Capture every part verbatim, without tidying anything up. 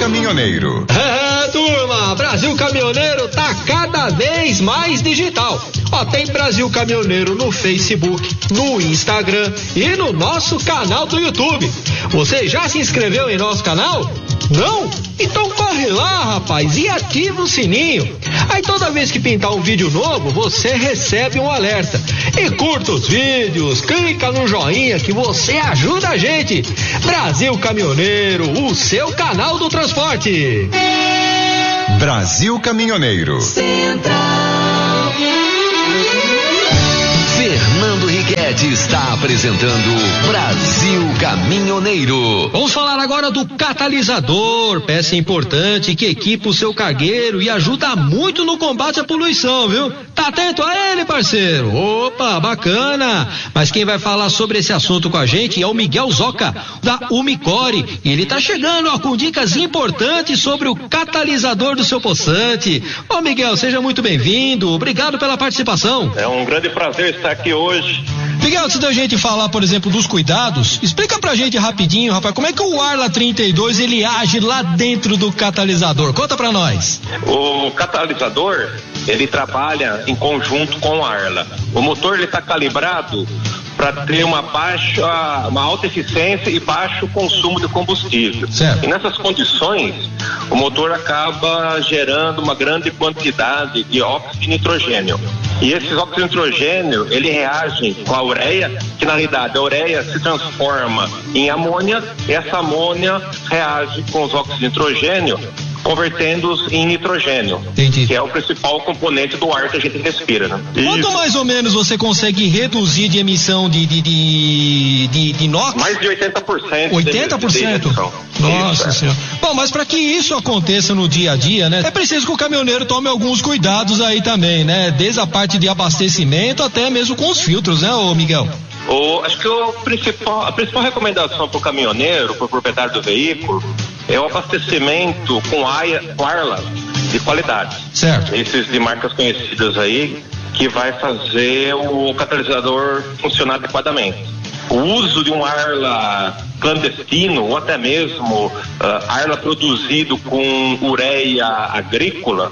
Caminhoneiro. É, turma, Brasil Caminhoneiro tá cada vez mais digital. Ó, tem Brasil Caminhoneiro no Facebook, no Instagram e no nosso canal do YouTube. Você já se inscreveu em nosso canal? Não? Então corre lá, rapaz, e ativa o sininho. Aí toda vez que pintar um vídeo novo, você recebe um alerta. E curta os vídeos, clica no joinha que você ajuda a gente. Brasil Caminhoneiro, o seu canal do transporte. Brasil Caminhoneiro. Central. Fernando Riquetti está apresentando Brasil Caminhoneiro. Vamos falar agora do catalisador, peça importante que equipa o seu cargueiro e ajuda muito no combate à poluição, viu? Tá atento a ele, parceiro? Opa, bacana! Mas quem vai falar sobre esse assunto com a gente é o Miguel Zoca, da Umicore. E ele tá chegando, ó, com dicas importantes sobre o catalisador do seu poçante. Ô, Miguel, seja muito bem-vindo. Obrigado pela participação. É um grande prazer estar aqui hoje. Miguel, antes da gente falar, por exemplo, dos cuidados, explica pra gente rapidinho, rapaz, como é que o Arla trinta e dois ele age lá dentro do catalisador? Conta pra nós. O catalisador, ele trabalha em conjunto com o Arla. O motor, ele está calibrado para ter uma baixa, uma alta eficiência e baixo consumo de combustível. Certo. E nessas condições, o motor acaba gerando uma grande quantidade de óxido de nitrogênio. E esses óxidos de nitrogênio, ele reagem com a ureia, que na realidade a ureia se transforma em amônia, e essa amônia reage com os óxidos de nitrogênio, convertendo-os em nitrogênio. Entendi. Que é o principal componente do ar que a gente respira, né? Quanto Isso. mais ou menos você consegue reduzir de emissão de, de, de, de, de inox? Mais de oitenta por cento. oitenta por cento? Nossa senhora. Bom, mas para que isso aconteça no dia a dia, né? É preciso que o caminhoneiro tome alguns cuidados aí também, né? Desde a parte de abastecimento até mesmo com os filtros, né, ô Miguel? O, acho que o principal, a principal recomendação para o caminhoneiro, para o proprietário do veículo, é o abastecimento com, aia, com Arla de qualidade. Certo. Esses de marcas conhecidas aí, que vai fazer o catalisador funcionar adequadamente. O uso de um Arla clandestino, ou até mesmo uh, Arla produzido com ureia agrícola,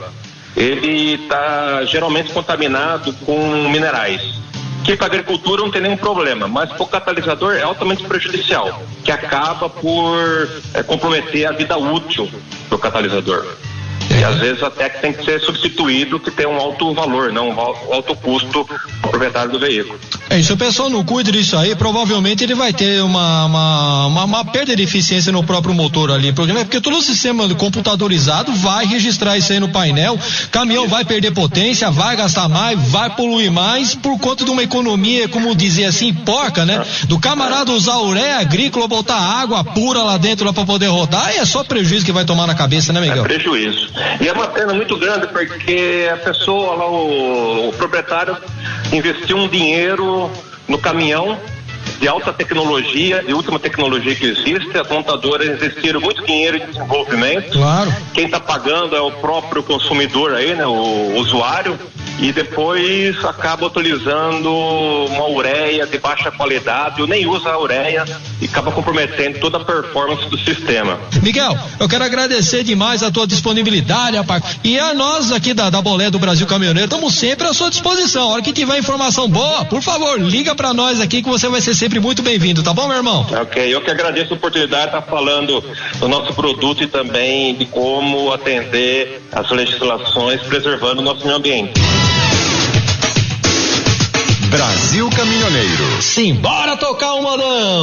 ele está geralmente contaminado com minerais. Que para a agricultura não tem nenhum problema, mas para o catalisador é altamente prejudicial, que acaba por é, comprometer a vida útil do catalisador. E às vezes até que tem que ser substituído, que tem um alto valor, não um alto custo para o proprietário do veículo. É, se o pessoal não cuida disso aí, provavelmente ele vai ter uma, uma, uma, uma perda de eficiência no próprio motor ali, porque, né? Porque todo o sistema computadorizado vai registrar isso aí no painel, caminhão vai perder potência, vai gastar mais, vai poluir mais, por conta de uma economia, como dizer assim, porca, né? Do camarada usar ureia agrícola, botar água pura lá dentro para poder rodar, e é só prejuízo que vai tomar na cabeça, né, Miguel? É prejuízo. E é uma pena muito grande porque a pessoa, lá, o, o proprietário, investiu um dinheiro no caminhão de alta tecnologia, de última tecnologia que existe. As montadoras investiram muito dinheiro em desenvolvimento. Claro. Quem está pagando é o próprio consumidor aí, né? O, o usuário. E depois acaba utilizando uma ureia de baixa qualidade, ou nem usa a ureia e acaba comprometendo toda a performance do sistema. Miguel, eu quero agradecer demais a tua disponibilidade, rapaz. E a nós aqui da, da Bolé do Brasil Caminhoneiro estamos sempre à sua disposição. A hora que tiver informação boa, por favor, liga pra nós aqui que você vai ser sempre muito bem-vindo, tá bom, meu irmão? Ok, eu que agradeço a oportunidade de estar falando do nosso produto e também de como atender as legislações preservando o nosso meio ambiente. Brasil Caminhoneiro. Simbora tocar o modão!